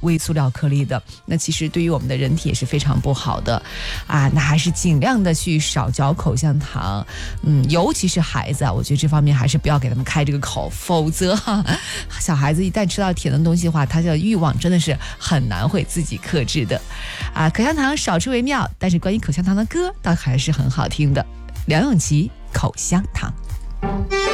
微塑料颗粒的，那其实对于我们的人体也是非常不好的啊。那还是尽量的去少嚼口香糖，尤其是孩子啊，我觉得这方面还是不要给他们开这个口，否则小孩子一旦吃到甜的东西的话，他的欲望真的是很难会自己克制的啊。口香糖少吃为妙，但是关于口香糖的歌倒还是很好听的。梁咏琪《口香糖》。